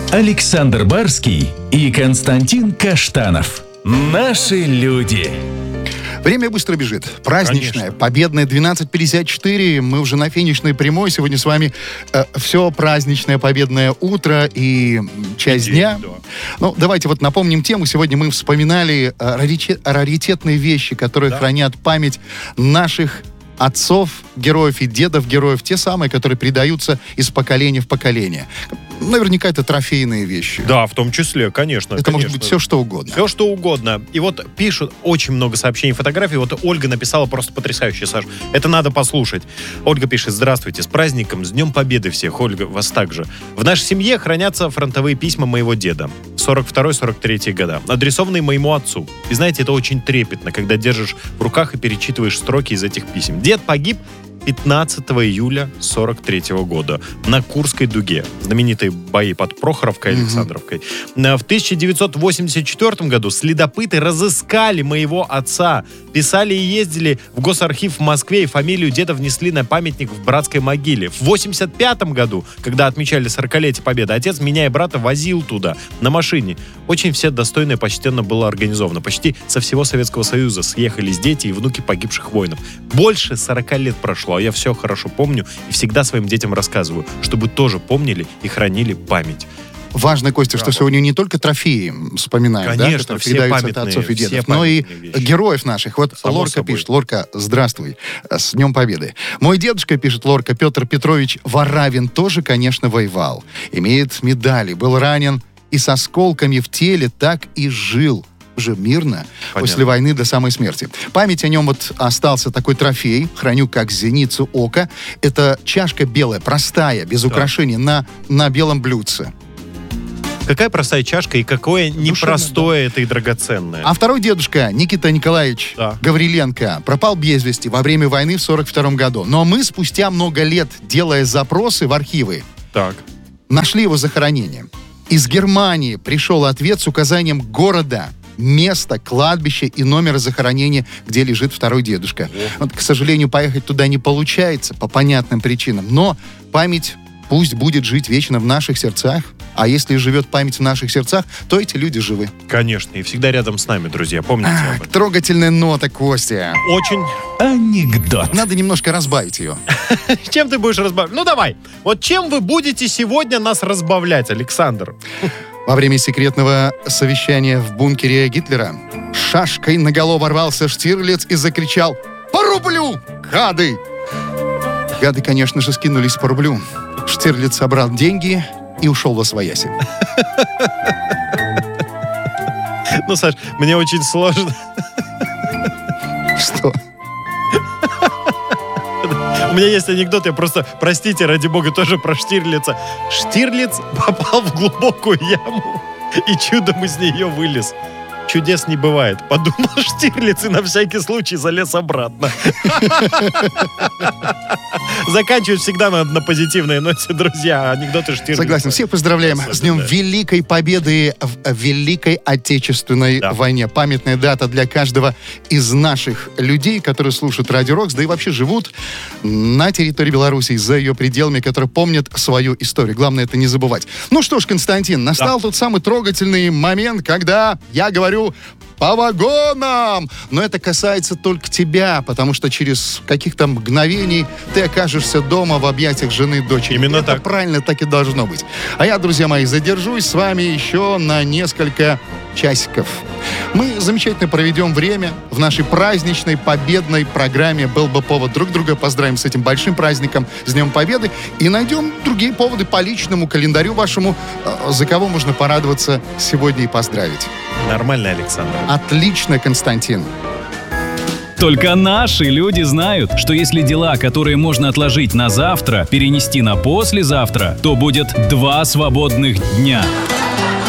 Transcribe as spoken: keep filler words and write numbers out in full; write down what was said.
Александр Барский и Константин Каштанов. Наши люди. Время быстро бежит. Праздничное, Конечно. победное, двенадцать пятьдесят четыре. Мы уже на финишной прямой. Сегодня с вами э, все праздничное, победное утро и часть И дня. день, да. Ну, давайте вот напомним тему. Сегодня мы вспоминали э, рариче- раритетные вещи, которые Да. хранят память наших отцов, героев и дедов героев. Те самые, которые передаются из поколения в поколение. Наверняка это трофейные вещи. Да, в том числе, конечно. Это конечно. может быть все, что угодно. Все, что угодно. И вот пишут очень много сообщений, фотографий. Вот Ольга написала просто потрясающе, Саш. Это надо послушать. Ольга пишет: здравствуйте, с праздником, с Днем Победы всех. Ольга, вас также. В нашей семье хранятся фронтовые письма моего деда. сорок второй сорок третий года. Адресованные моему отцу. И знаете, это очень трепетно, когда держишь в руках и перечитываешь строки из этих писем. Дед погиб пятнадцатого июля сорок третьего года на Курской дуге. Знаменитые бои под Прохоровкой и Александровкой. В тысяча девятьсот восемьдесят четвёртом году следопыты разыскали моего отца. Писали и ездили в Госархив в Москве, и фамилию деда внесли на памятник в братской могиле. В восемьдесят пятом году, когда отмечали сорокалетие Победы, отец меня и брата возил туда на машине. Очень все достойно и почтенно было организовано. Почти со всего Советского Союза съехались дети и внуки погибших воинов. Больше сорока лет прошло, а я все хорошо помню и всегда своим детям рассказываю, чтобы тоже помнили и хранили память. Важно, Костя, что сегодня не только трофеи вспоминаем, да, Конечно, которые все передаются от памятные, отцов и все дедов, но и памятные вещи. героев наших. Вот Само Лорка собой. пишет. Лорка, здравствуй. С Днем Победы. Мой дедушка, пишет Лорка, Петр Петрович Варавин, тоже, конечно, воевал. Имеет медали, был ранен и с осколками в теле так и жил. Уже мирно, Понятно. после войны до самой смерти. Память о нем вот остался такой трофей, храню как зеницу ока. Это чашка белая, простая, без украшений, на, на белом блюдце. Какая простая чашка и какое непростое это и драгоценное. А второй дедушка, Никита Николаевич Да. Гавриленко, пропал без вести во время войны в сорок втором году. Но мы спустя много лет, делая запросы в архивы, Так. нашли его захоронение. Из Германии пришел ответ с указанием города, место, кладбище и номер захоронения, где лежит второй дедушка. Вот, к сожалению, поехать туда не получается по понятным причинам, но память пусть будет жить вечно в наших сердцах. А если живет память в наших сердцах, то эти люди живы. Конечно, и всегда рядом с нами, друзья. Помните об Ах, этом. трогательная нота, Костя. Очень. Анекдот. Надо немножко разбавить ее. Чем ты будешь разбавлять? Ну давай. Вот чем вы будете сегодня нас разбавлять, Александр? Во время секретного совещания в бункере Гитлера шашкой наголо ворвался Штирлиц и закричал: «По рублю, гады!» Гады, конечно же, скинулись по рублю. Штирлиц собрал деньги и ушел восвояси. Ну, Саш, мне очень сложно. Что? У меня есть анекдот, я просто, простите, ради бога, тоже про Штирлица. Штирлиц попал в глубокую яму и чудом из нее вылез. Чудес не бывает. Подумал Штирлиц и на всякий случай залез обратно. Заканчивать всегда надо на позитивной ноте, друзья. Анекдоты Штирлица. Согласен. Всех поздравляем с Днем Особенно. Великой Победы в Великой Отечественной Да. войне. Памятная дата для каждого из наших людей, которые слушают Радио Рокс, да и вообще живут на территории Беларуси, за ее пределами, которые помнят свою историю. Главное это не забывать. Ну что ж, Константин, настал тот самый трогательный момент, когда я говорю по вагонам. Но это касается только тебя, потому что через каких-то мгновений ты окажешься дома в объятиях жены и дочери. Именно это так. правильно, так и должно быть. А я, друзья мои, задержусь с вами еще на несколько часиков. Мы замечательно проведем время в нашей праздничной победной программе «Был бы повод» друг друга. Поздравим с этим большим праздником, с Днем Победы. И найдем другие поводы по личному календарю вашему, э, за кого можно порадоваться сегодня и поздравить. Нормально, Александр. Отлично, Константин. Только наши люди знают, что если дела, которые можно отложить на завтра, перенести на послезавтра, то будет два свободных дня.